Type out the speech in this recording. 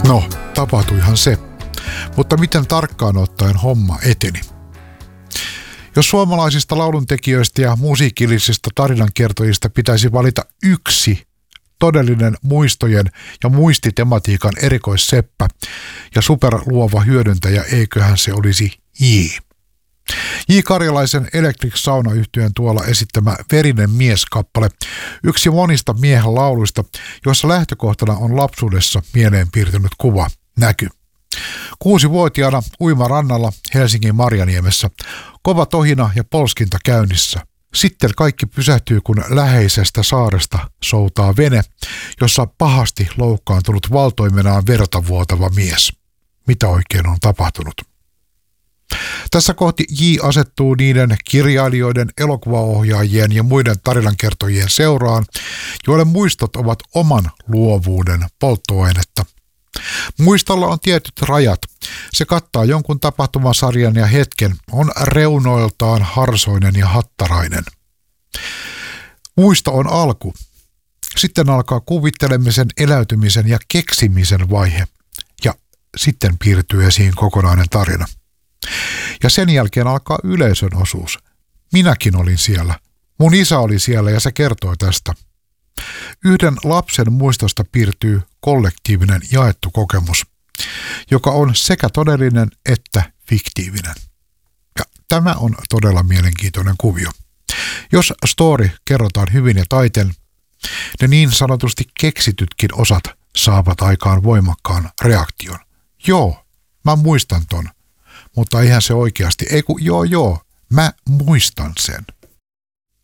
No, tapahtuihan se. Mutta miten tarkkaan ottaen homma eteni? Jos suomalaisista lauluntekijöistä ja musiikillisista tarinankertojista pitäisi valita yksi todellinen muistojen ja muistitematiikan erikoisseppä ja superluova hyödyntäjä, eiköhän se olisi J. J. Karjalaisen Electric Sauna-yhtyeen tuolla esittämä Verinen mies-kappale, yksi monista miehen lauluista, joissa lähtökohtana on lapsuudessa mieleen piirtynyt kuva, näky. 6-vuotiaana uimarannalla Helsingin Marjaniemessä, kova tohina ja polskinta käynnissä. Sitten kaikki pysähtyy, kun läheisestä saaresta soutaa vene, jossa pahasti loukkaantunut valtoimenaan verta vuotava mies. Mitä oikein on tapahtunut? Tässä kohti J asettuu niiden kirjailijoiden, elokuvaohjaajien ja muiden tarinankertojien seuraan, joille muistot ovat oman luovuuden polttoainetta. Muistolla on tietyt rajat. Se kattaa jonkun tapahtumasarjan ja hetken, on reunoiltaan harsoinen ja hattarainen. Muisto on alku. Sitten alkaa kuvittelemisen, eläytymisen ja keksimisen vaihe. Ja sitten piirtyy esiin kokonainen tarina. Ja sen jälkeen alkaa yleisön osuus. Minäkin olin siellä. Mun isä oli siellä ja se kertoi tästä. Yhden lapsen muistosta piirtyy kollektiivinen jaettu kokemus, joka on sekä todellinen että fiktiivinen. Ja tämä on todella mielenkiintoinen kuvio. Jos story kerrotaan hyvin ja taiten, ne niin sanotusti keksitytkin osat saavat aikaan voimakkaan reaktion. Joo, mä muistan ton, mutta eihän se oikeasti, joo, mä muistan sen.